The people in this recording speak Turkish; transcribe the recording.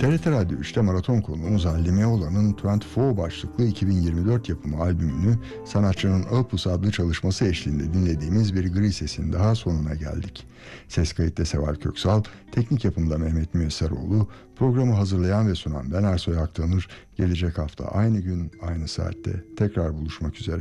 TRT Radyo 3'te maraton konuğumuz Halide Meoğlan'ın 24 başlıklı 2024 yapımı albümünü sanatçının Opus adlı çalışması eşliğinde dinlediğimiz bir gri sesin daha sonuna geldik. Ses kayıtta Seval Köksal, teknik yapımda Mehmet Müyesseroğlu, programı hazırlayan ve sunan ben Ersoy Aktanır. Gelecek hafta aynı gün aynı saatte tekrar buluşmak üzere.